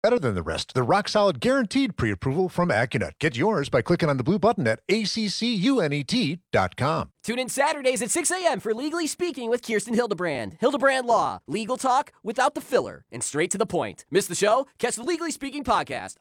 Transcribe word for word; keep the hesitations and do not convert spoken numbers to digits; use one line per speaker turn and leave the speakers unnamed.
better than the rest. The rock-solid guaranteed pre-approval from AccuNet. Get yours by clicking on the blue button at A C C U N E T dot com.
Tune in Saturdays at six a.m. for Legally Speaking with Kirsten Hildebrand. Hildebrand Law. Legal talk without the filler and straight to the point. Miss the show? Catch the Legally Speaking podcast